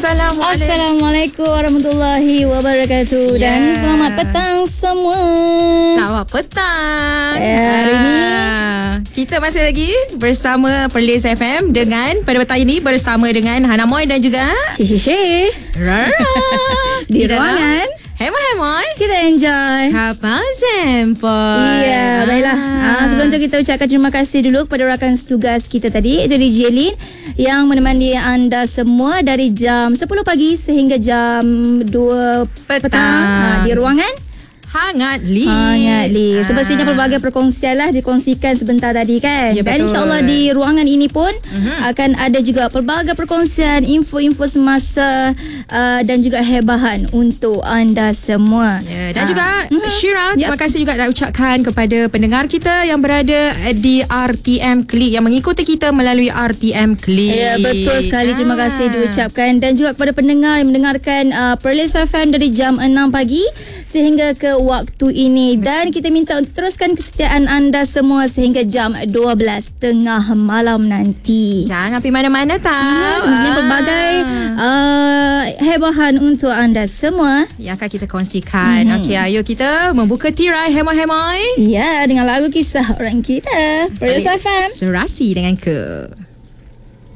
Assalamualaikum warahmatullahi wabarakatuh. Dan selamat petang semua. Selamat petang. Hari ni kita masih lagi bersama Perlis FM dengan pada petang ini bersama dengan Hana Moy dan juga Rara di ruangan Hemoy. kita enjoy Kapal Sempoi. Ya, baiklah. Sebelum tu kita ucapkan terima kasih dulu kepada rakan setugas kita tadi, itu DJ Lin yang menemani anda semua dari jam 10 pagi sehingga jam 2 petang di ruangan Hangat Li. Semestinya pelbagai perkongsian lah dikongsikan sebentar tadi kan. Ya, dan insyaAllah di ruangan ini pun akan ada juga pelbagai perkongsian, info-info semasa dan juga hebahan untuk anda semua. Ya, dan juga Syira, terima kasih juga nak ucapkan kepada pendengar kita yang berada di RTM Klik, yang mengikuti kita melalui RTM Klik. Ya, betul sekali. Terima kasih diucapkan. Dan juga kepada pendengar yang mendengarkan Perlis FM dari jam 6 pagi sehingga ke waktu ini. Dan kita minta untuk teruskan kesetiaan anda semua sehingga jam 12 tengah malam nanti. Jangan pergi mana-mana tau. Semestinya pelbagai hebahan untuk anda semua yang akan kita kongsikan. Okey, ayo kita membuka tirai Hemoy. Ya, dengan lagu kisah orang kita Perlis FM. Serasi dengan ke